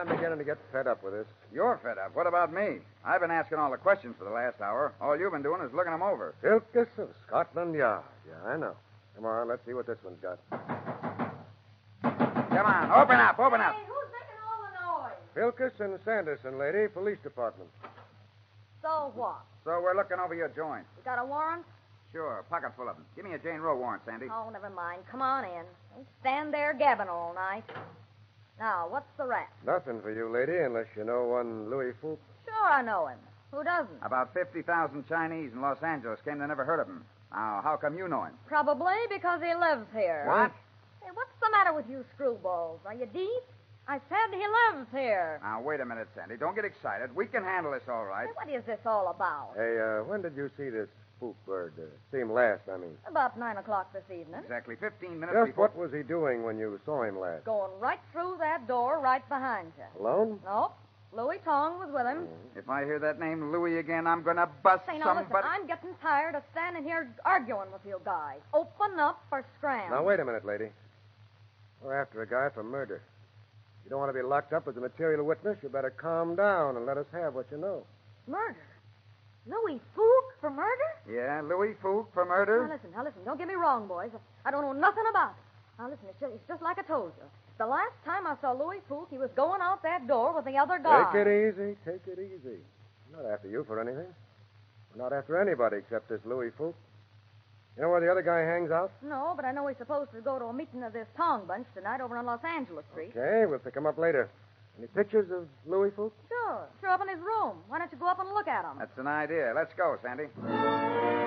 beginning to get fed up with this. You're fed up. What about me? I've been asking all the questions for the last hour. All you've been doing is looking them over. Philkus of Scotland Yard. Yeah, I know. Come on, let's see what this one's got. Come on, open up. Hey, who's making all the noise? Philkus and Sanderson, lady, police department. So what? So we're looking over your joint. You got a warrant? Sure, pocket full of them. Give me a Jane Roe warrant, Sandy. Oh, never mind. Come on in. Don't stand there gabbing all night. Now, what's the rap? Nothing for you, lady, unless you know one Louis Foulk. Sure, I know him. Who doesn't? About 50,000 Chinese in Los Angeles came to never heard of him. Now, how come you know him? Probably because he lives here. What? Hey, what's the matter with you screwballs? Are you deep? I said he lives here. Now, wait a minute, Sandy. Don't get excited. We can handle this all right. Hey, what is this all about? Hey, when did you see this Foulk bird? See him last, I mean. About 9 o'clock this evening. Exactly 15 minutes Just before... what was he doing when you saw him last? Going right through that door right behind you. Alone? Nope. Louis Tong was with him. If I hear that name Louis again, I'm going to bust Say, now somebody... listen, I'm getting tired of standing here arguing with you guys. Open up or scram. Now, wait a minute, lady. We're after a guy for murder. If you don't want to be locked up as a material witness, you better calm down and let us have what you know. Murder? Louis Foulk for murder? Yeah, Louis Foulk for murder? Now listen. Don't get me wrong, boys. I don't know nothing about it. Now listen, it's just like I told you. The last time I saw Louis Foulk, he was going out that door with the other guy. Take it easy. We're not after you for anything. We're not after anybody except this Louis Foulk. You know where the other guy hangs out? No, but I know he's supposed to go to a meeting of this Tong bunch tonight over on Los Angeles Street. Okay, we'll pick him up later. Any pictures of Louis Foulk? Sure, up in his room. Why don't you go up and look at him? That's an idea. Let's go, Sandy.